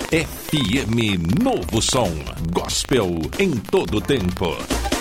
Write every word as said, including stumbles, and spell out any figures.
F M Novo Som. Gospel em todo tempo.